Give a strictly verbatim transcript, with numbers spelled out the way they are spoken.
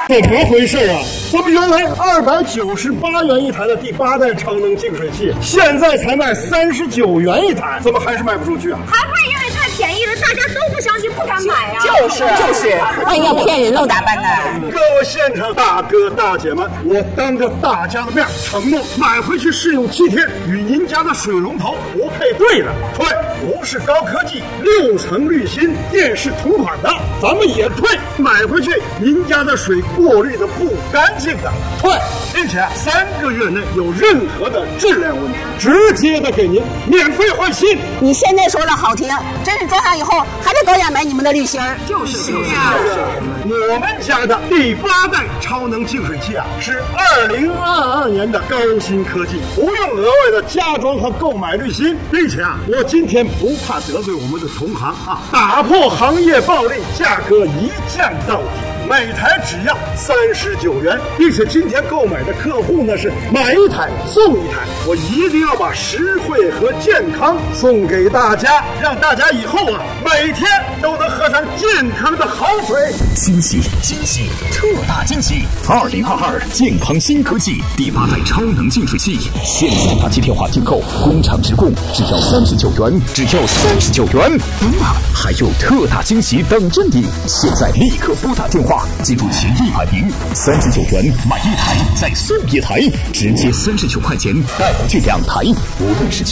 怎么回事啊？怎么原来二百九十八元一台的第八代超能净水器，现在才卖三十九元一台，怎么还是卖不出去啊？ 还不是因为太便宜了，大家都不相信，不敢买啊！ 就是就是，万一要骗人喽咋办呢？ 各位现场大哥大姐们，我当着大家的面承诺，买回去试用七天，与您家的水龙头不配对的退，不是高科技六层滤芯电视同款的，咱们也退；买回去您家的水过滤的不干净的退，并且三个月内有任何的质量问题，直接的给您免费换新。 你现在说的好听，真是装上以后还得高价买你们的滤芯儿。 就是啊， 我们家的第八代超能净水器啊，是二零二二年的高新科技，不用额外的加装和购买滤芯，并且啊，我今天不怕得罪我们的同行啊，打破行业暴利，价格一降到底。每台只要三十九元，并且今天购买的客户呢是买一台送一台，我一定要把实惠和健康送给大家，让大家以后啊每天都能喝上健康的好水。 惊喜惊喜特大惊喜！二零二二健康新科技第八代超能净水器，现在打起电话订购，工厂直供，只要三十九元，只要三十九元。嗯啊，还有特大惊喜等着你！现在立刻拨打电话。记住前一百名，三十九元买一台再送一台，直接三十九块钱带回去两台，无论是